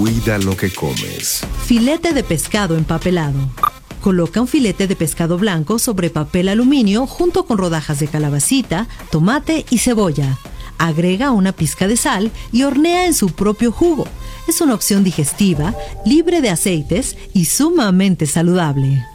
Cuida lo que comes. Filete de pescado empapelado. Coloca un filete de pescado blanco sobre papel aluminio junto con rodajas de calabacita, tomate y cebolla. Agrega una pizca de sal y hornea en su propio jugo. Es una opción digestiva, libre de aceites y sumamente saludable.